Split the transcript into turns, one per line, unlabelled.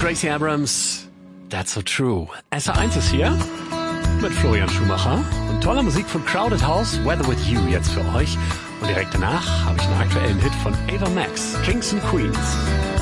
Gracie Abrams, That's So True. SR1 ist hier mit Florian Schumacher und toller Musik von Crowded House, Weather With You jetzt für euch. Und direkt danach habe ich einen aktuellen Hit von Ava Max, Kings and Queens.